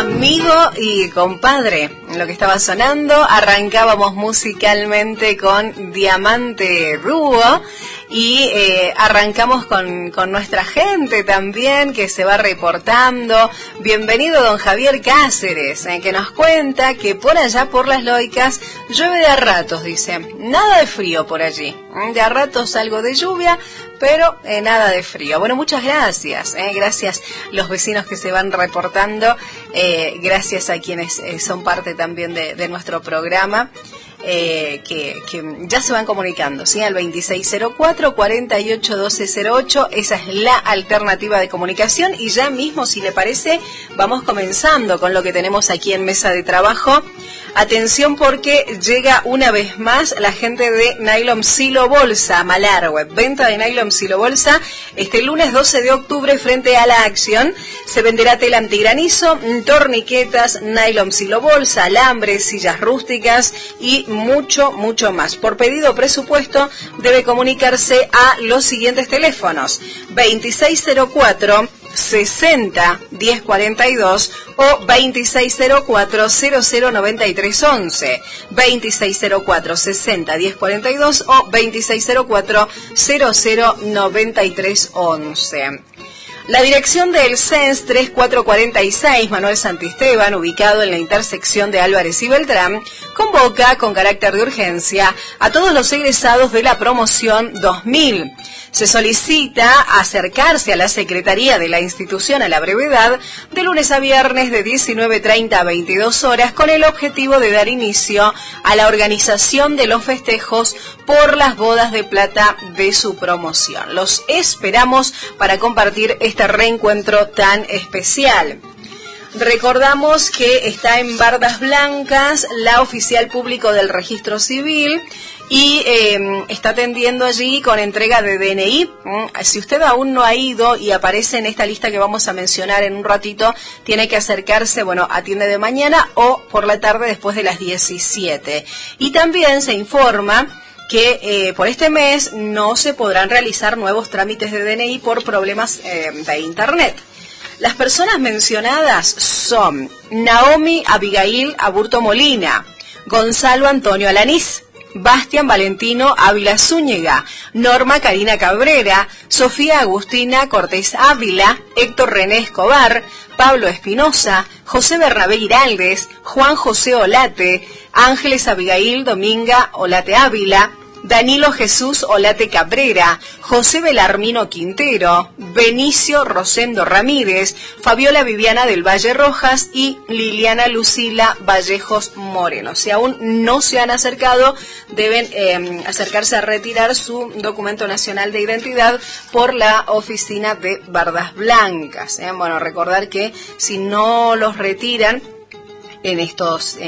amigo y compadre. Lo que estaba sonando, arrancábamos musicalmente con Diamante Dúo y arrancamos con nuestra gente también que se va reportando. Bienvenido don Javier Cáceres, que nos cuenta que por allá por las Loicas llueve de a ratos, dice. Nada de frío por allí, de a ratos algo de lluvia, pero nada de frío. Bueno, muchas gracias, gracias los vecinos que se van reportando, gracias a quienes son parte también de nuestro programa, que ya se van comunicando, ¿sí? Al 2604-481208, esa es la alternativa de comunicación, y ya mismo, si le parece, vamos comenzando con lo que tenemos aquí en Mesa de Trabajo. Atención, porque llega una vez más la gente de Nylon Silo Bolsa, Malargüe. Venta de Nylon Silo Bolsa este lunes 12 de octubre frente a la Acción. Se venderá tela antigranizo, torniquetas, Nylon Silo Bolsa, alambres, sillas rústicas y mucho, mucho más. Por pedido o presupuesto debe comunicarse a los siguientes teléfonos: 2604 60 1042 o 2604 009311, 2604 60 1042 o 2604 009311. La dirección del CENS 3446 Manuel Santisteban, ubicado en la intersección de Álvarez y Beltrán, convoca con carácter de urgencia a todos los egresados de la promoción 2000. Se solicita acercarse a la Secretaría de la institución a la brevedad, de lunes a viernes de 19:30 a 22 horas, con el objetivo de dar inicio a la organización de los festejos por las bodas de plata de su promoción. Los esperamos para compartir este reencuentro tan especial. Recordamos que está en Bardas Blancas la oficial público del Registro Civil y está atendiendo allí con entrega de DNI. Si usted aún no ha ido y aparece en esta lista que vamos a mencionar en un ratito, tiene que acercarse, bueno, atiende de mañana o por la tarde después de las 17. Y también se informa que por este mes no se podrán realizar nuevos trámites de DNI por problemas de internet. Las personas mencionadas son Naomi Abigail Aburto Molina, Gonzalo Antonio Alanís, Bastián Valentino Ávila Zúñiga, Norma Karina Cabrera, Sofía Agustina Cortés Ávila, Héctor René Escobar, Pablo Espinosa, José Bernabé Giraldes, Juan José Olate, Ángeles Abigail Dominga Olate Ávila, Danilo Jesús Olate Cabrera, José Belarmino Quintero, Benicio Rosendo Ramírez, Fabiola Viviana del Valle Rojas y Liliana Lucila Vallejos Moreno. Si aún no se han acercado, deben acercarse a retirar su documento nacional de identidad por la oficina de Bardas Blancas. Bueno, recordar que si no los retiran en estos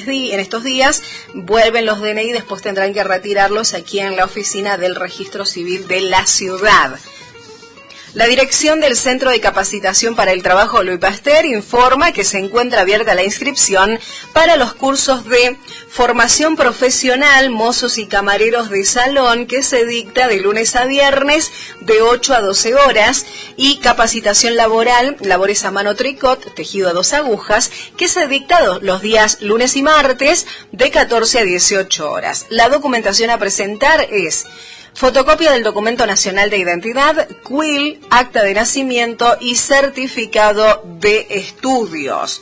días, vuelven los DNI, después tendrán que retirarlos aquí en la oficina del Registro Civil de la ciudad. La dirección del Centro de Capacitación para el Trabajo Louis Pasteur informa que se encuentra abierta la inscripción para los cursos de formación profesional, mozos y camareros de salón, que se dicta de lunes a viernes de 8 a 12 horas, y capacitación laboral, labores a mano tricot, tejido a 2 agujas, que se dicta los días lunes y martes de 14 a 18 horas. La documentación a presentar es fotocopia del documento nacional de identidad, CUIL, acta de nacimiento y certificado de estudios.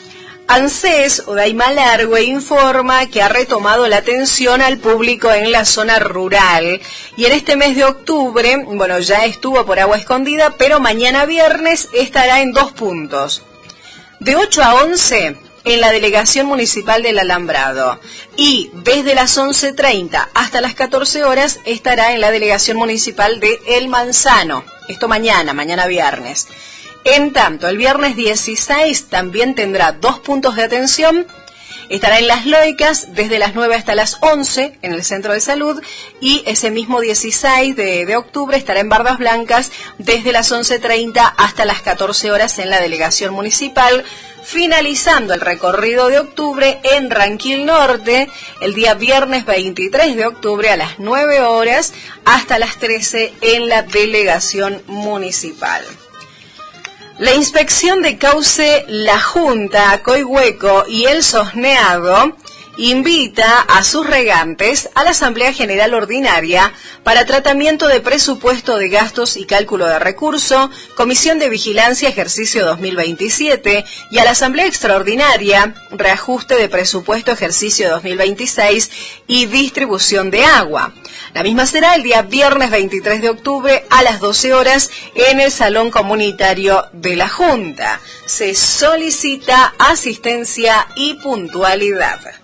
ANSES, Uday Malargüe, informa que ha retomado la atención al público en la zona rural y en este mes de octubre, bueno, ya estuvo por Agua Escondida, pero mañana viernes estará en 2 puntos. De 8 a 11 en la Delegación Municipal del Alambrado, y desde las 11:30 hasta las 14 horas estará en la Delegación Municipal de El Manzano. Esto mañana viernes. En tanto, el viernes 16 también tendrá 2 puntos de atención. Estará en Las Loicas desde las 9 hasta las 11 en el Centro de Salud, y ese mismo 16 de octubre estará en Bardas Blancas desde las 11:30 hasta las 14 horas en la Delegación Municipal, finalizando el recorrido de octubre en Ranquil Norte el día viernes 23 de octubre a las 9 horas hasta las 13 en la Delegación Municipal. La inspección de Cauce La Junta, Coihueco y El Sosneado invita a sus regantes a la Asamblea General Ordinaria para tratamiento de presupuesto de gastos y cálculo de recurso, Comisión de Vigilancia Ejercicio 2027 y a la Asamblea Extraordinaria, reajuste de presupuesto ejercicio 2026 y distribución de agua. La misma será el día viernes 23 de octubre a las 12 horas en el Salón Comunitario de la Junta. Se solicita asistencia y puntualidad.